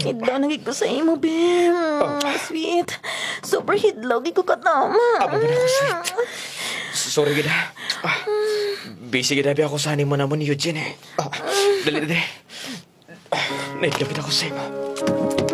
Hidlaw na gid ko sa imo, Bim. Sweet. Super hidlaw gid ko katama. Amo man ako, sweet. Sorry gid ha. Busy gid abi ako sa honeymoon namon ni Eugene eh. Dali. Naidlapit ako sa imo.